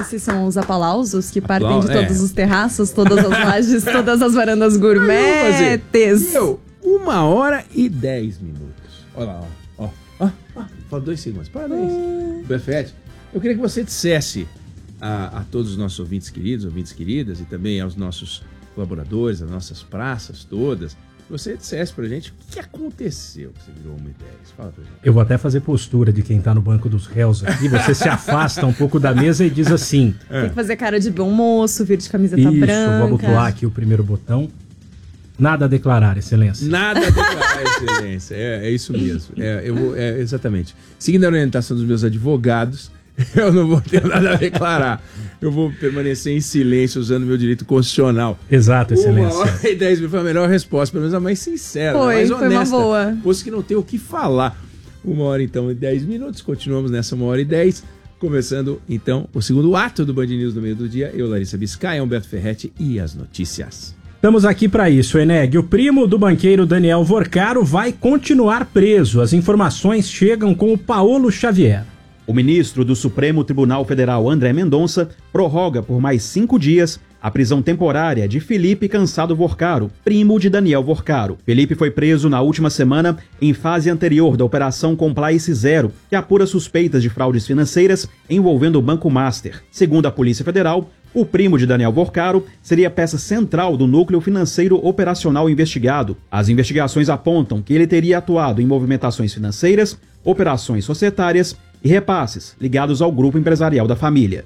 Esses são os aplausos que partem de todos os terraços, todas as lajes, todas as varandas gourmetes. 1h10. Olha lá, ó. Falta 2 segundos. Parabéns. Perfeito. Eu queria que você dissesse a todos os nossos ouvintes queridas, e também aos nossos colaboradores, às nossas praças todas, você dissesse pra gente o que aconteceu que você virou 1h10. Fala pra gente. Eu vou até fazer postura de quem tá no banco dos réus aqui. Você se afasta um pouco da mesa e diz assim... Tem que fazer cara de bom moço, vir de camiseta branca. Isso, vou pular aqui o primeiro botão. Nada a declarar, excelência. Nada a declarar, excelência. É isso mesmo. Exatamente. Seguindo a orientação dos meus advogados, eu não vou ter nada a declarar. Eu vou permanecer em silêncio usando meu direito constitucional. Exato, excelência. 1h10 foi a melhor resposta, pelo menos a mais sincera, a mais honesta. Foi uma boa. Posto que não tem o que falar. 1h então e 10 minutos. Continuamos nessa 1h10. Começando, então, o segundo ato do Band News no meio do dia. Eu, Larissa Biscaia, Humberto Ferretti e as notícias. Estamos aqui para isso, Eneg. O primo do banqueiro Daniel Vorcaro vai continuar preso. As informações chegam com o Paulo Xavier. O ministro do Supremo Tribunal Federal, André Mendonça, prorroga por mais 5 dias a prisão temporária de Felipe Cansado Vorcaro, primo de Daniel Vorcaro. Felipe foi preso na última semana em fase anterior da Operação Compliance Zero, que apura suspeitas de fraudes financeiras envolvendo o Banco Master. Segundo a Polícia Federal, o primo de Daniel Vorcaro seria peça central do núcleo financeiro operacional investigado. As investigações apontam que ele teria atuado em movimentações financeiras, operações societárias e repasses ligados ao grupo empresarial da família.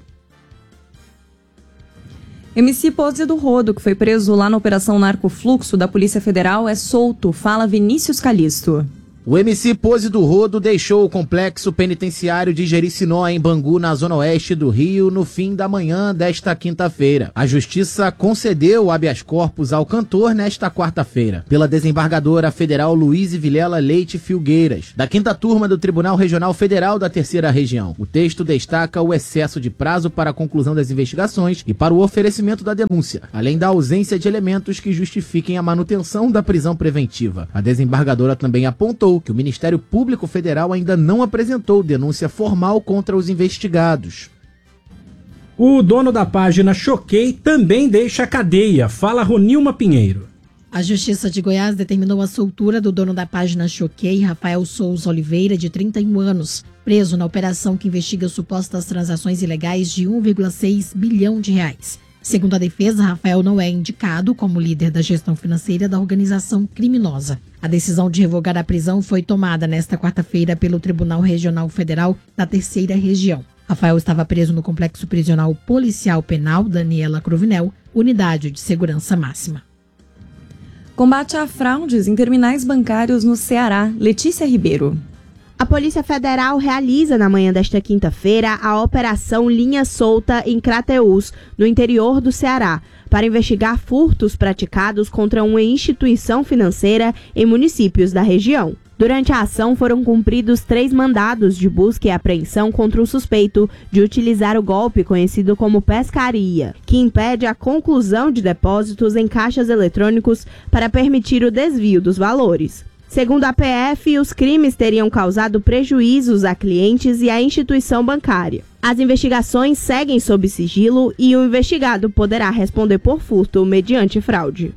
MC Pose do Rodo, que foi preso lá na Operação Narcofluxo da Polícia Federal, é solto. Fala Vinícius Calisto. O MC Pose do Rodo deixou o complexo penitenciário de Jericinó, em Bangu, na zona oeste do Rio, no fim da manhã desta quinta-feira. A Justiça concedeu o habeas corpus ao cantor nesta quarta-feira, pela desembargadora federal Luiz Vilela Leite Filgueiras, da 5ª turma do Tribunal Regional Federal da 3ª Região. O texto destaca o excesso de prazo para a conclusão das investigações e para o oferecimento da denúncia, além da ausência de elementos que justifiquem a manutenção da prisão preventiva. A desembargadora também apontou que o Ministério Público Federal ainda não apresentou denúncia formal contra os investigados. O dono da página Choquei também deixa a cadeia. Fala Ronilma Pinheiro. A Justiça de Goiás determinou a soltura do dono da página Choquei, Rafael Souza Oliveira, de 31 anos, preso na operação que investiga supostas transações ilegais de R$1,6 bilhão. Segundo a defesa, Rafael não é indicado como líder da gestão financeira da organização criminosa. A decisão de revogar a prisão foi tomada nesta quarta-feira pelo Tribunal Regional Federal da 3ª Região. Rafael estava preso no Complexo Prisional Policial Penal Daniela Cruvinel, Unidade de Segurança Máxima. Combate a fraudes em terminais bancários no Ceará. Letícia Ribeiro. A Polícia Federal realiza na manhã desta quinta-feira a Operação Linha Solta em Crateús, no interior do Ceará, para investigar furtos praticados contra uma instituição financeira em municípios da região. Durante a ação foram cumpridos 3 mandados de busca e apreensão contra o suspeito de utilizar o golpe conhecido como pescaria, que impede a conclusão de depósitos em caixas eletrônicos para permitir o desvio dos valores. Segundo a PF, os crimes teriam causado prejuízos a clientes e à instituição bancária. As investigações seguem sob sigilo e o investigado poderá responder por furto mediante fraude.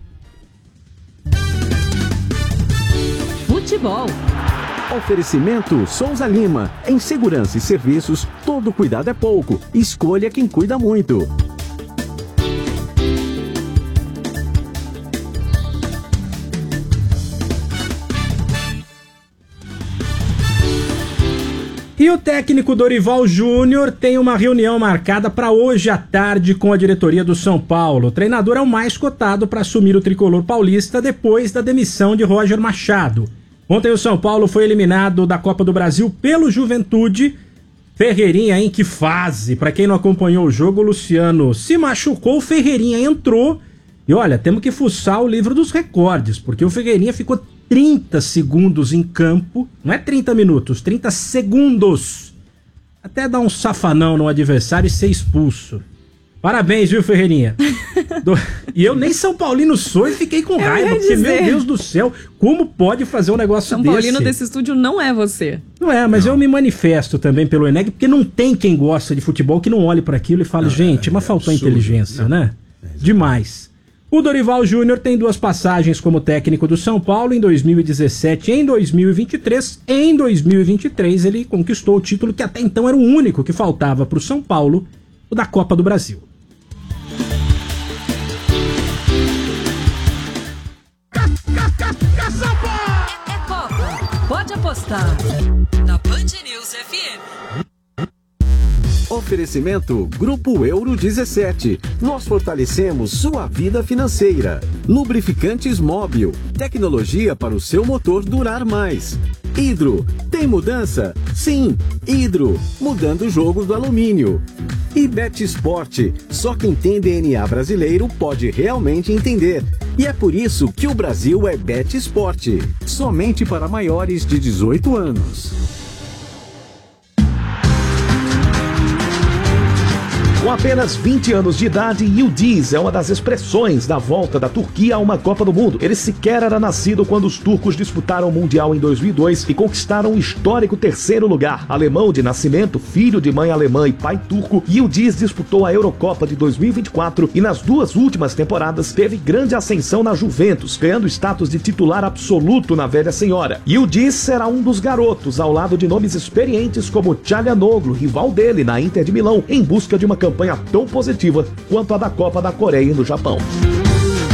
Futebol. Oferecimento Souza Lima. Em segurança e serviços, todo cuidado é pouco. Escolha quem cuida muito. E o técnico Dorival Júnior tem uma reunião marcada para hoje à tarde com a diretoria do São Paulo. O treinador é o mais cotado para assumir o tricolor paulista depois da demissão de Roger Machado. Ontem o São Paulo foi eliminado da Copa do Brasil pelo Juventude. Ferreirinha, em que fase? Para quem não acompanhou o jogo, o Luciano se machucou, o Ferreirinha entrou. E olha, temos que fuçar o livro dos recordes, porque o Ferreirinha ficou 30 segundos em campo, não é 30 minutos, 30 segundos, até dar um safanão no adversário e ser expulso. Parabéns, viu, Ferreirinha? E eu nem São Paulino sou e fiquei com raiva, porque, meu Deus do céu, como pode fazer um negócio São desse? Paulino desse estúdio não é você. Não é, mas eu me manifesto também pelo Eneg, porque não tem quem gosta de futebol que não olhe para aquilo e fale, gente, mas faltou inteligência, né? Demais. O Dorival Júnior tem 2 passagens como técnico do São Paulo em 2017 e em 2023. Em 2023 ele conquistou o título que até então era o único que faltava para o São Paulo, o da Copa do Brasil. É Copa. Pode apostar. Na Band News FM. Oferecimento Grupo Euro 17. Nós fortalecemos sua vida financeira. Lubrificantes Móbil. Tecnologia para o seu motor durar mais. Hidro. Tem mudança? Sim. Hidro. Mudando o jogo do alumínio. E Bet Sport. Só quem tem DNA brasileiro pode realmente entender. E é por isso que o Brasil é Bet Sport. Somente para maiores de 18 anos. Com apenas 20 anos de idade, Yildiz é uma das expressões da volta da Turquia a uma Copa do Mundo. Ele sequer era nascido quando os turcos disputaram o Mundial em 2002 e conquistaram o histórico 3º lugar. Alemão de nascimento, filho de mãe alemã e pai turco, Yildiz disputou a Eurocopa de 2024 e nas 2 últimas temporadas teve grande ascensão na Juventus, ganhando status de titular absoluto na velha senhora. Yildiz será um dos garotos ao lado de nomes experientes como Çalhanoğlu, rival dele na Inter de Milão, em busca de uma campanha tão positiva quanto a da Copa da Coreia e do Japão.